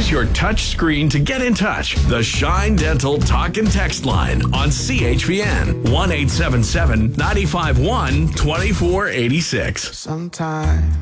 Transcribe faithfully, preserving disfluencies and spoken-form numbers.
Use your touch screen to get in touch. The Shine Dental Talk and Text line on C H P N one eight seven seven, nine five one, two four eight six. Sometimes